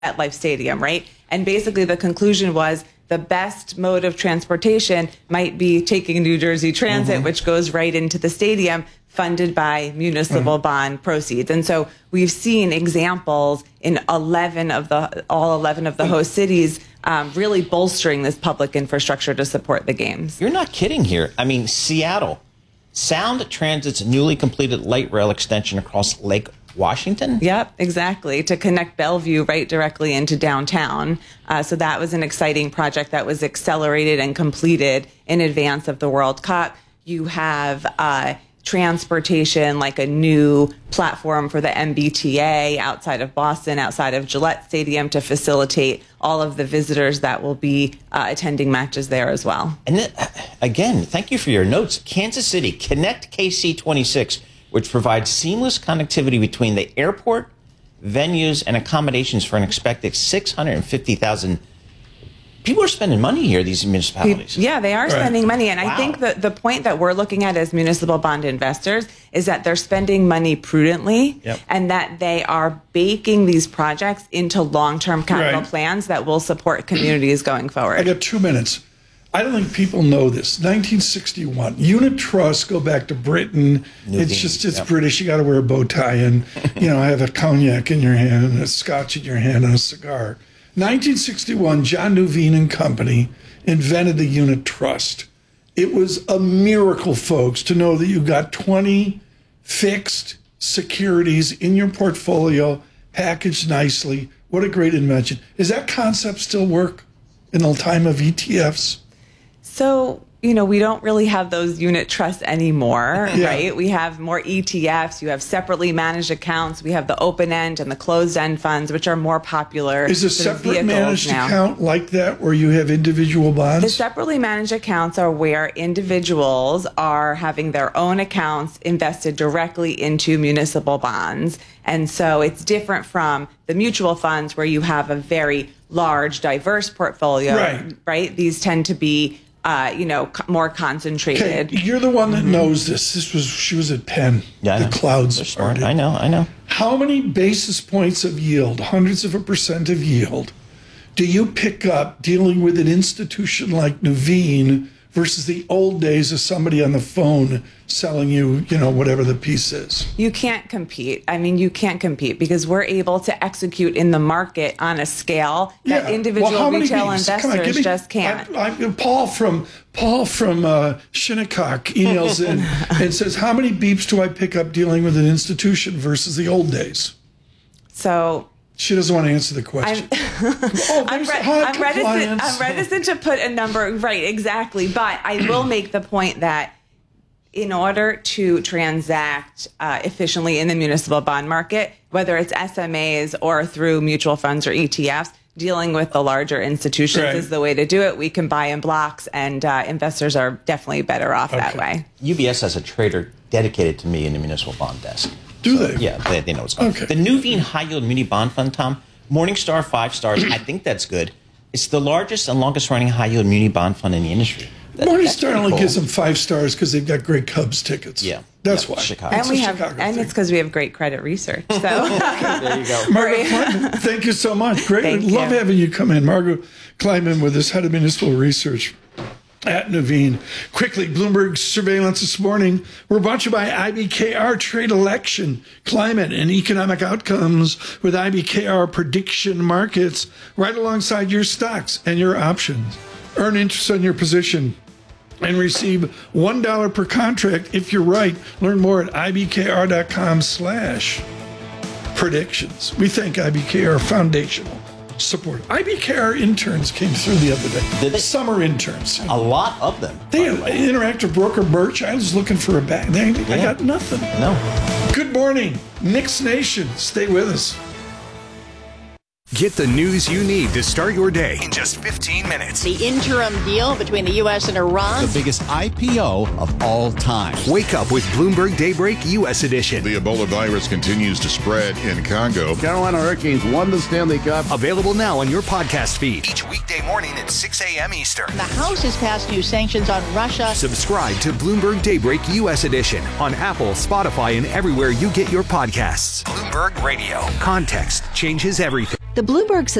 MetLife Stadium, right? And basically the conclusion was the best mode of transportation might be taking New Jersey Transit, which goes right into the stadium, funded by municipal bond proceeds. And so we've seen examples in all 11 of the host cities really bolstering this public infrastructure to support the games. You're not kidding here. I mean, Seattle, Sound Transit's newly completed light rail extension across Lake Washington? Yep, exactly. To connect Bellevue right directly into downtown. So that was an exciting project that was accelerated and completed in advance of the World Cup. You have transportation, like a new platform for the MBTA outside of Boston, outside of Gillette Stadium, to facilitate all of the visitors that will be attending matches there as well. And then, again, thank you for your notes. Kansas City, Connect KC26, which provides seamless connectivity between the airport, venues, and accommodations for an expected 650,000. People are spending money here, these municipalities. Yeah, they are spending money. And I think that the point that we're looking at as municipal bond investors is that they're spending money prudently and that they are baking these projects into long-term capital plans that will support communities going forward. I got 2 minutes. I don't think people know this. 1961, unit trusts go back to Britain. It's British. You got to wear a bow tie and, have a cognac in your hand and a scotch in your hand and a cigar. 1961, John Nuveen and Company invented the unit trust. It was a miracle, folks, to know that you got 20 fixed securities in your portfolio, packaged nicely. What a great invention. Does that concept still work in the time of ETFs? So, we don't really have those unit trusts anymore, right? We have more ETFs. You have separately managed accounts. We have the open-end and the closed-end funds, which are more popular. Is a separate managed account like that where you have individual bonds? The separately managed accounts are where individuals are having their own accounts invested directly into municipal bonds. And so it's different from the mutual funds where you have a very large, diverse portfolio, right? These tend to be more concentrated. Okay, you're the one that knows this. She was at Penn. Yeah, the clouds started. I know. How many basis points of yield, hundreds of % of yield, do you pick up dealing with an institution like Nuveen versus the old days of somebody on the phone selling you, whatever the piece is? You can't compete. You can't compete because we're able to execute in the market on a scale that individual retail investors just can't. Paul from Shinnecock emails in and says, how many beeps do I pick up dealing with an institution versus the old days? So she doesn't want to answer the question. I'm reticent to put a number. Right, exactly. But I will make the point that in order to transact efficiently in the municipal bond market, whether it's SMAs or through mutual funds or ETFs, dealing with the larger institutions is the way to do it. We can buy in blocks, and investors are definitely better off that way. UBS has a trader dedicated to me in the municipal bond desk. Do they? Yeah, they know what's going on. The Nuveen High Yield Muni Bond Fund, Tom, Morningstar 5 stars. I think that's good. It's the largest and longest running high yield muni bond fund in the industry. Morningstar only gives them 5 stars because they've got great Cubs tickets. Yeah, that's why. Chicago. And it's because we have great credit research. So there you go. Margaret Kleinman, thank you so much. Great, love having you come in. Margaret Kleinman with us, head of municipal research at Nuveen. Quickly, Bloomberg surveillance this morning. We're brought to you by IBKR Trade Election, Climate and Economic Outcomes with IBKR Prediction Markets right alongside your stocks and your options. Earn interest on your position and receive $1 per contract if you're right. Learn more at ibkr.com/predictions. We thank IBKR Foundational Support. IBKR interns came through the other day. Did they? Summer interns. A lot of them. They interact with broker Birch. I was looking for a bag. I got nothing. No. Good morning, Knicks Nation. Stay with us. Get the news you need to start your day in just 15 minutes. The interim deal between the U.S. and Iran. The biggest IPO of all time. Wake up with Bloomberg Daybreak U.S. edition. The Ebola virus continues to spread in Congo. Carolina Hurricanes won the Stanley Cup. Available now on your podcast feed. Each weekday morning at 6 a.m. Eastern. The House has passed new sanctions on Russia. Subscribe to Bloomberg Daybreak U.S. edition on Apple, Spotify, and everywhere you get your podcasts. Bloomberg Radio. Context changes everything. The Bloomberg